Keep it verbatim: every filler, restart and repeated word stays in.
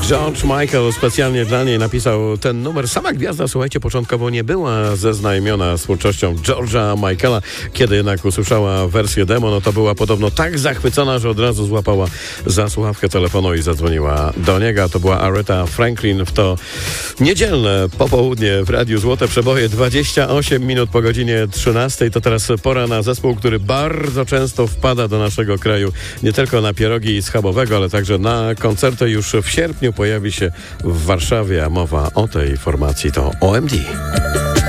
George Michael specjalnie dla niej napisał ten numer. Sama gwiazda, słuchajcie, początkowo nie była zeznajomiona z twórczością George'a Michaela. Kiedy jednak usłyszała wersję demo, no to była podobno tak zachwycona, że od razu złapała za słuchawkę telefonu i zadzwoniła do niego. To była Aretha Franklin w to niedzielne popołudnie w Radiu Złote Przeboje. dwadzieścia osiem minut po godzinie trzynastej. To teraz pora na zespół, który bardzo często wpada do naszego kraju. Nie tylko na pierogi schabowego, ale także na koncerty. Już w sierpniu pojawi się w Warszawie, a mowa o tej formacji to O M D.